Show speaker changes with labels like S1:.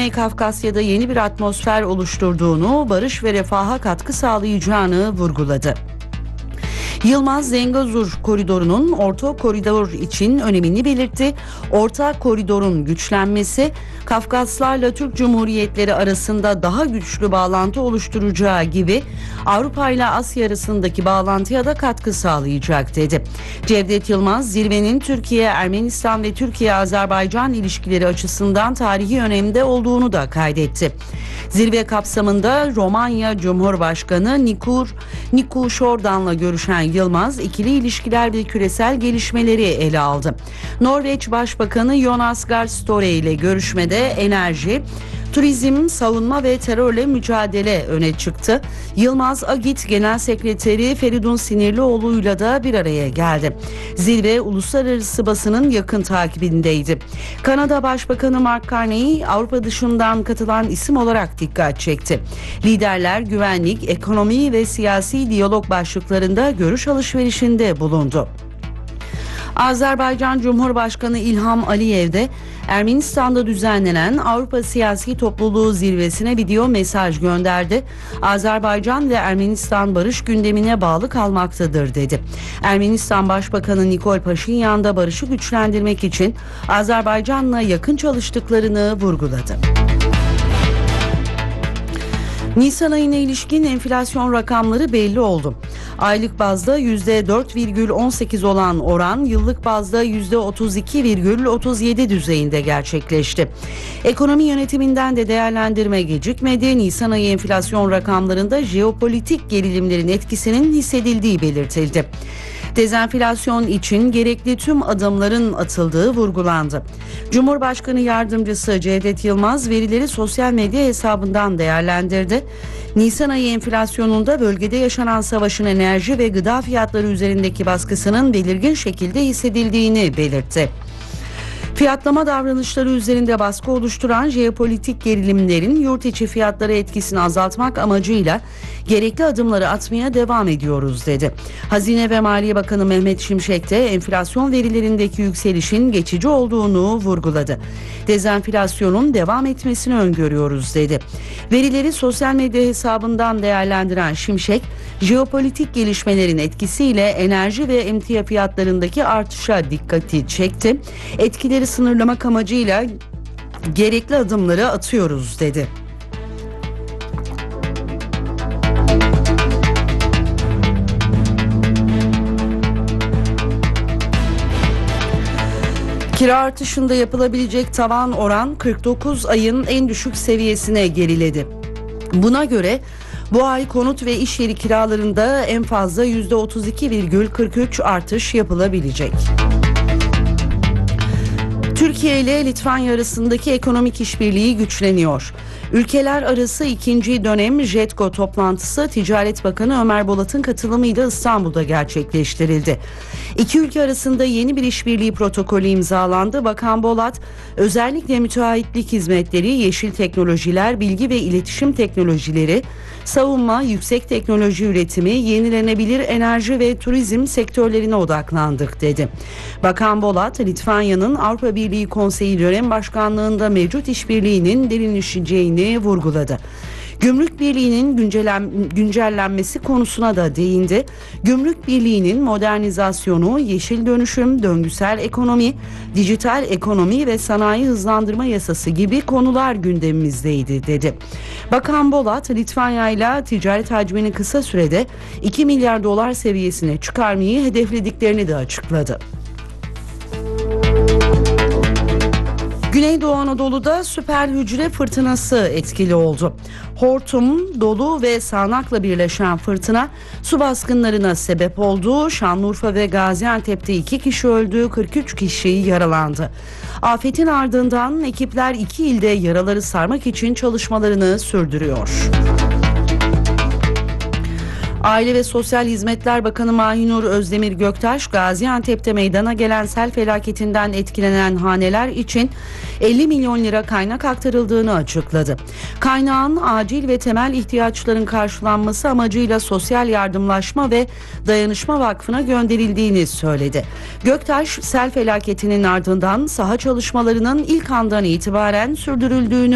S1: Güney Kafkasya'da yeni bir atmosfer oluşturduğunu, barış ve refaha katkı sağlayacağını vurguladı. Yılmaz, Zengezur koridorunun orta koridor için önemini belirtti. Orta koridorun güçlenmesi, Kafkaslarla Türk Cumhuriyetleri arasında daha güçlü bağlantı oluşturacağı gibi Avrupa ile Asya arasındaki bağlantıya da katkı sağlayacak dedi. Cevdet Yılmaz, zirvenin Türkiye, Ermenistan ve Türkiye-Azerbaycan ilişkileri açısından tarihi önemde olduğunu da kaydetti. Zirve kapsamında Romanya Cumhurbaşkanı Niku Şordan'la görüşen Yılmaz, ikili ilişkiler ve küresel gelişmeleri ele aldı. Norveç Başbakanı Jonas Gahr Støre ile görüşmede enerji, turizm, savunma ve terörle mücadele öne çıktı. Yılmaz, AGİT Genel Sekreteri Feridun Sinirlioğlu'yla da bir araya geldi. Zirve uluslararası basının yakın takibindeydi. Kanada Başbakanı Mark Carney, Avrupa dışından katılan isim olarak dikkat çekti. Liderler güvenlik, ekonomi ve siyasi diyalog başlıklarında görüş alışverişinde bulundu. Azerbaycan Cumhurbaşkanı İlham Aliyev de Ermenistan'da düzenlenen Avrupa Siyasi Topluluğu zirvesine video mesaj gönderdi. Azerbaycan ve Ermenistan barış gündemine bağlı kalmaktadır dedi. Ermenistan Başbakanı Nikol Paşinyan da barışı güçlendirmek için Azerbaycan'la yakın çalıştıklarını vurguladı. Nisan ayına ilişkin enflasyon rakamları belli oldu. Aylık bazda %4,18 olan oran yıllık bazda %32,37 düzeyinde gerçekleşti. Ekonomi yönetiminden de değerlendirme gecikmedi. Nisan ayı enflasyon rakamlarında jeopolitik gerilimlerin etkisinin hissedildiği belirtildi. Dezenflasyon için gerekli tüm adımların atıldığı vurgulandı. Cumhurbaşkanı Yardımcısı Cevdet Yılmaz verileri sosyal medya hesabından değerlendirdi. Nisan ayı enflasyonunda bölgede yaşanan savaşın enerji ve gıda fiyatları üzerindeki baskısının belirgin şekilde hissedildiğini belirtti. Fiyatlama davranışları üzerinde baskı oluşturan jeopolitik gerilimlerin yurt içi fiyatlara etkisini azaltmak amacıyla gerekli adımları atmaya devam ediyoruz dedi. Hazine ve Maliye Bakanı Mehmet Şimşek de enflasyon verilerindeki yükselişin geçici olduğunu vurguladı. Dezenflasyonun devam etmesini öngörüyoruz dedi. Verileri sosyal medya hesabından değerlendiren Şimşek, jeopolitik gelişmelerin etkisiyle enerji ve emtia fiyatlarındaki artışa dikkati çekti. Etkileri sınırlamak amacıyla gerekli adımları atıyoruz dedi. Kira artışında yapılabilecek tavan oran 49 ayın en düşük seviyesine geriledi. Buna göre bu ay konut ve iş yeri kiralarında en fazla %32,43 artış yapılabilecek. Türkiye ile Litvanya arasındaki ekonomik işbirliği güçleniyor. Ülkeler arası ikinci dönem JETKO toplantısı Ticaret Bakanı Ömer Bolat'ın katılımıyla İstanbul'da gerçekleştirildi. İki ülke arasında yeni bir işbirliği protokolü imzalandı. Bakan Bolat, özellikle müteahhitlik hizmetleri, yeşil teknolojiler, bilgi ve iletişim teknolojileri, savunma, yüksek teknoloji üretimi, yenilenebilir enerji ve turizm sektörlerine odaklandık dedi. Bakan Bolat, Litvanya'nın Avrupa Birliği Konseyi dönem başkanlığında mevcut işbirliğinin derinleşeceğini vurguladı. Gümrük Birliği'nin güncellenmesi konusuna da değindi. Gümrük Birliği'nin modernizasyonu, yeşil dönüşüm, döngüsel ekonomi, dijital ekonomi ve sanayi hızlandırma yasası gibi konular gündemimizdeydi dedi. Bakan Bolat, Litvanya ile ticaret hacmini kısa sürede 2 milyar dolar seviyesine çıkarmayı hedeflediklerini de açıkladı. Güneydoğu Anadolu'da süper hücre fırtınası etkili oldu. Hortum, dolu ve sağanakla birleşen fırtına su baskınlarına sebep oldu. Şanlıurfa ve Gaziantep'te 2 kişi öldü, 43 kişi yaralandı. Afetin ardından ekipler 2 ilde yaraları sarmak için çalışmalarını sürdürüyor. Aile ve Sosyal Hizmetler Bakanı Mahinur Özdemir Göktaş, Gaziantep'te meydana gelen sel felaketinden etkilenen haneler için 50 milyon lira kaynak aktarıldığını açıkladı. Kaynağın acil ve temel ihtiyaçların karşılanması amacıyla Sosyal Yardımlaşma ve Dayanışma Vakfı'na gönderildiğini söyledi. Göktaş, sel felaketinin ardından saha çalışmalarının ilk andan itibaren sürdürüldüğünü